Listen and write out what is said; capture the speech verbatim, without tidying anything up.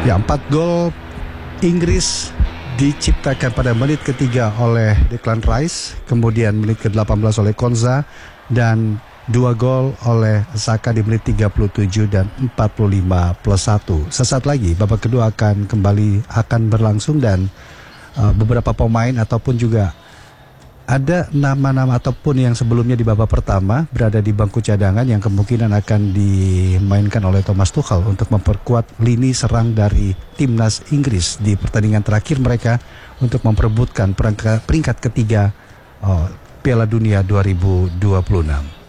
Ya, empat gol Inggris diciptakan pada menit ketiga oleh Declan Rice, kemudian menit ke delapan belas oleh Konza, dan dua gol oleh Saka di menit tiga puluh tujuh dan empat puluh lima plus satu. Sesaat lagi babak kedua akan kembali akan berlangsung, dan uh, beberapa pemain ataupun juga ada nama-nama ataupun yang sebelumnya di babak pertama berada di bangku cadangan yang kemungkinan akan dimainkan oleh Thomas Tuchel untuk memperkuat lini serang dari timnas Inggris di pertandingan terakhir mereka untuk memperebutkan peringkat, peringkat ketiga oh, Piala Dunia dua ribu dua puluh enam.